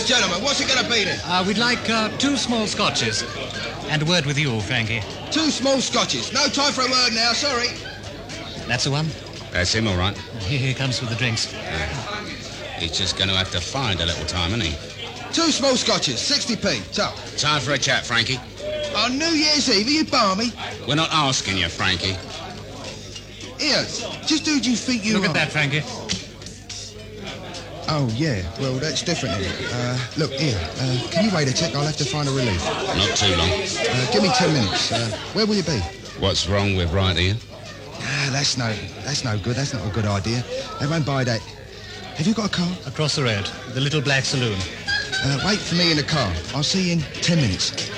gentlemen. What's it going to be then? We'd like 2 small scotches. And a word with you, Frankie. 2 small scotches. No time for a word now, sorry. That's the one? That's him, all right. Here he comes with the drinks. He's just going to have to find a little time, isn't he? 2 small scotches, 60p. So, Time for a chat, Frankie. on New Year's Eve, are you balmy? We're not asking you, Frankie. Here, just who do you think you Look are? at that, Frankie. Oh, yeah. Well, that's different, isn't it? Look, here. Can you wait a tick? I'll have to find a relief. Not too long. Give me 10 minutes. Where will you be? What's wrong with right here? That's no good. That's not a good idea. They won't buy that. Have you got a car? Across the road. The little black saloon. Wait for me in the car. I'll see you in 10 minutes.